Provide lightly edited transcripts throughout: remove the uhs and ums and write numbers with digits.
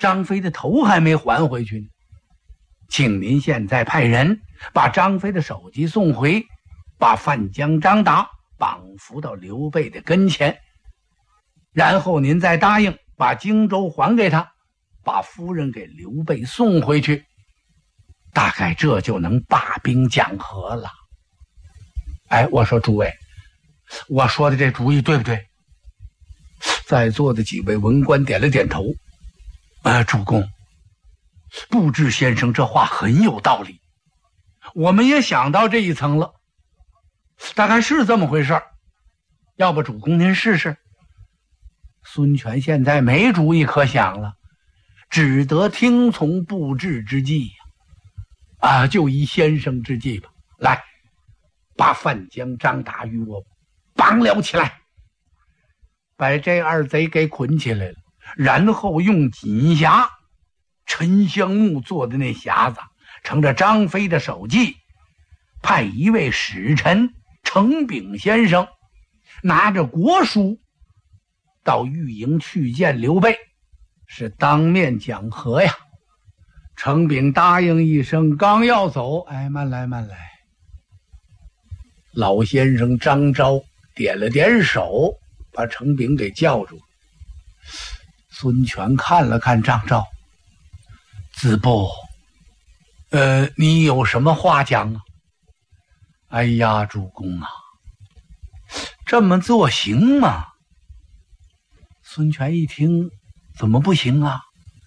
张飞的头还没还回去呢，请您现在派人把张飞的首级送回，把范江、张达绑扶到刘备的跟前，然后您再答应把荆州还给他，把夫人给刘备送回去，大概这就能罢兵讲和了。哎，我说诸位，我说的这主意对不对？在座的几位文官点了点头。主公，布置先生这话很有道理，我们也想到这一层了，大概是这么回事。要不主公您试试？孙权现在没主意可想了，只得听从布置之计呀。就依先生之计吧。来，把范江、张达与我绑了起来，把这二贼给捆起来了，然后用锦匣，沉香木做的那匣子盛着张飞的首级，派一位使臣程炳先生拿着国书到御营去见刘备，是当面讲和呀。程炳答应一声，刚要走，慢来慢来。老先生张昭点了点手，把程炳给叫住。孙权看了看张昭，子布，你有什么话讲啊？哎呀，主公啊，这么做行吗？孙权一听，怎么不行啊？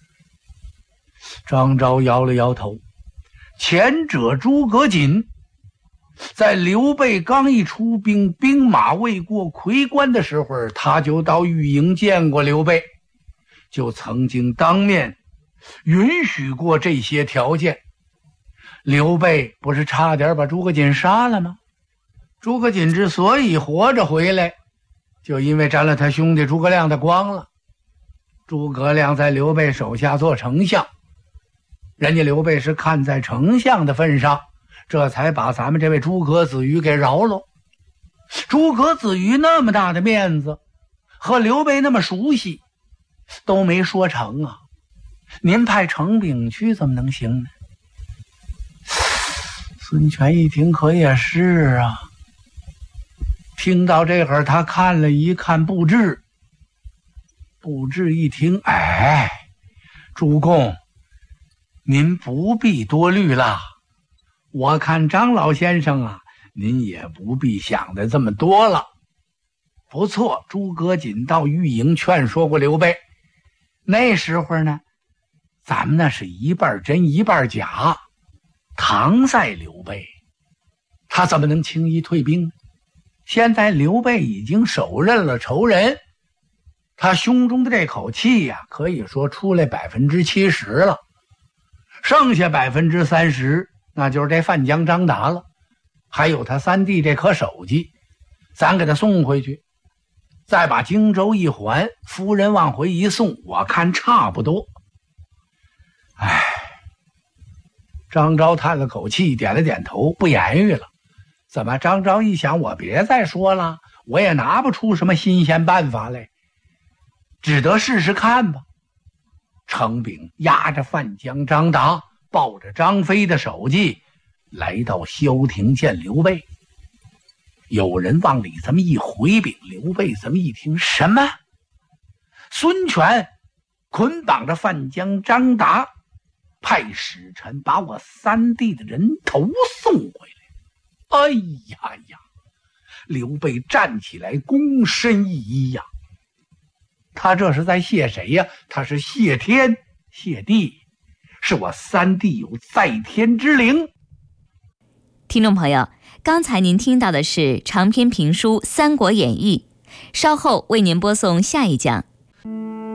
张昭摇了摇头。前者诸葛瑾在刘备刚一出兵，兵马未过夔关的时候，他就到御营见过刘备，就曾经当面允许过这些条件。刘备不是差点把诸葛瑾杀了吗？诸葛瑾之所以活着回来，就因为沾了他兄弟诸葛亮的光了。诸葛亮在刘备手下做丞相，人家刘备是看在丞相的份上，这才把咱们这位诸葛子瑜给饶了。诸葛子瑜那么大的面子，和刘备那么熟悉，都没说成啊。您派程炳去怎么能行呢？孙权一听，可也是啊。听到这会儿，他看了一看布置，布置一听，主公，您不必多虑了。我看张老先生啊，您也不必想的这么多了。不错，诸葛瑾到御营劝说过刘备，那时候呢，咱们那是一半真一半假，搪塞刘备，他怎么能轻易退兵呢？现在刘备已经手刃了仇人，他胸中的这口气呀，可以说出来70%了，剩下30%，那就是这范江、张达了，还有他三弟这颗首级，咱给他送回去，再把荆州一还，夫人往回一送，我看差不多。张昭叹了口气，点了点头，不言语了。怎么？张昭一想，我别再说了，我也拿不出什么新鲜办法来，只得试试看吧。程炳押着范江、张达，抱着张飞的首级，来到萧亭见刘备。有人往里这么一回禀，刘备这么一听，什么？孙权捆绑着范江、张达，派使臣把我三弟的人头送回来。哎呀，刘备站起来，躬身一揖呀。他这是在谢谁呀？他是谢天谢地，是我三弟有在天之灵。 听众朋友，刚才您听到的是长篇评书《三国演义》，稍后为您播送下一讲。